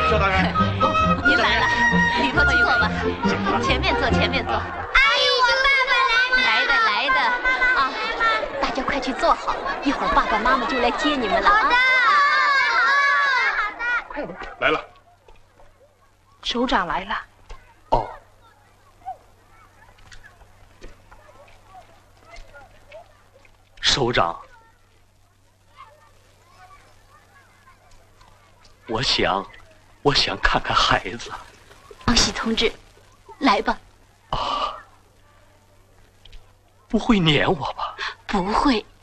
肖大人， 您来了，里头请坐吧，前面坐，前面坐。 阿姨，我爸爸来了。 来的啊！大家快去坐好，一会儿爸爸妈妈就来接你们了啊！ 好的， 快点，来了。 首长来了。 哦。 首长，我想看看孩子。 王喜同志，来吧。 啊，不会撵我吧？ 不会。